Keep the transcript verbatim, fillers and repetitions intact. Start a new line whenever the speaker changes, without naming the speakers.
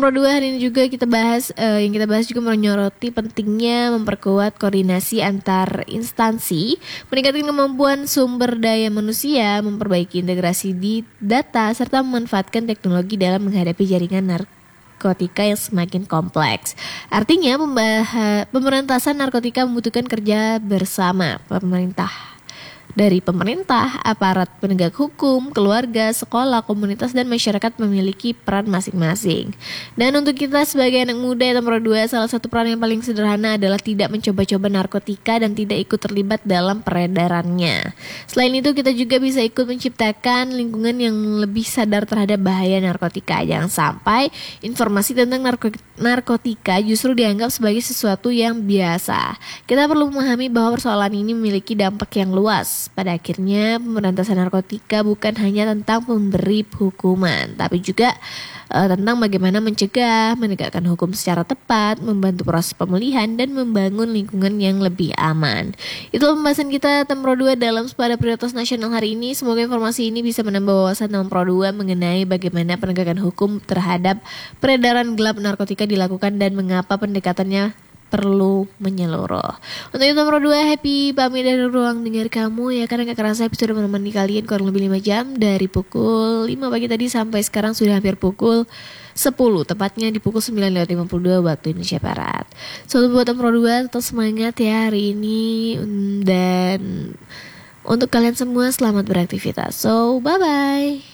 Pro dua hari ini juga kita bahas uh, yang kita bahas juga menyoroti pentingnya memperkuat koordinasi antar instansi, meningkatkan kemampuan sumber daya manusia, memperbaiki integrasi di data serta memanfaatkan teknologi dalam menghadapi jaringan narkotika yang semakin kompleks. Artinya pembah- pemberantasan narkotika membutuhkan kerja bersama pemerintah. Dari pemerintah, aparat penegak hukum, keluarga, sekolah, komunitas, dan masyarakat memiliki peran masing-masing. Dan untuk kita sebagai anak muda yang Pro dua, salah satu peran yang paling sederhana adalah tidak mencoba-coba narkotika dan tidak ikut terlibat dalam peredarannya. Selain itu, kita juga bisa ikut menciptakan lingkungan yang lebih sadar terhadap bahaya narkotika. Jangan sampai informasi tentang narko- narkotika justru dianggap sebagai sesuatu yang biasa. Kita perlu memahami bahwa persoalan ini memiliki dampak yang luas. Pada akhirnya pemberantasan narkotika bukan hanya tentang memberi hukuman, tapi juga uh, tentang bagaimana mencegah, menegakkan hukum secara tepat, membantu proses pemulihan, dan membangun lingkungan yang lebih aman. Itulah pembahasan kita Tem Pro dua dalam Sepada Prioritas Nasional hari ini. Semoga informasi ini bisa menambah wawasan Tem Pro dua mengenai bagaimana penegakan hukum terhadap peredaran gelap narkotika dilakukan dan mengapa pendekatannya perlu menyeluruh. Untuk itu Pro dua, happy pamit dari ruang dengar kamu ya, karena gak kerasa episode menemani kalian kurang lebih lima jam dari pukul lima pagi tadi sampai sekarang sudah hampir pukul sepuluh, tepatnya di pukul sembilan lewat lima puluh dua waktu Indonesia Barat. Selalu buat Pro dua, tetap semangat ya hari ini, dan untuk kalian semua selamat beraktivitas. So bye bye.